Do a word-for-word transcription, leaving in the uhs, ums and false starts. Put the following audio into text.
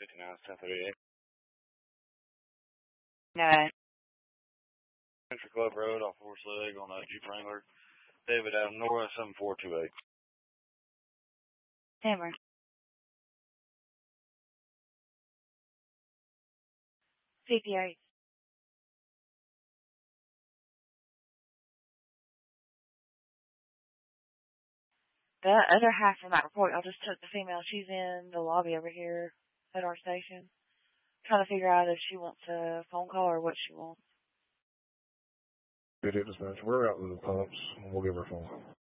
fifty-nine, ten thirty-eight. No. Country Club Road off Horse Leg on a Jeep Wrangler. David Adam Nora, seven four two eight. Hammer. fifty-eight. The other half from that report, I just took the female. She's in the lobby over here at our station. Trying to figure out if she wants a phone call or what she wants. Good hit dispatch. We're out with the pumps. We'll give her a phone.